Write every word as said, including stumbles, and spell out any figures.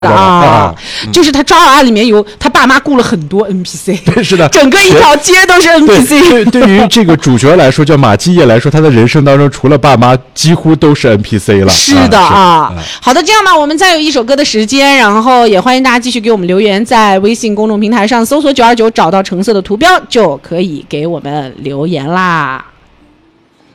啊，嗯、就是他《抓娃娃》里面有他爸妈雇了很多 N P C， 是的， 整个一条街都是 N P C。 对，对于这个主角来说，叫马基业来说，他的人生当中除了爸妈，几乎都是 N P C 了。 是的啊，啊是好的，这样呢，我们再有一首歌的时间，然后也欢迎大家继续给我们留言，在微信公众平台上搜索九二九，找到橙色的图标就可以给我们留言啦。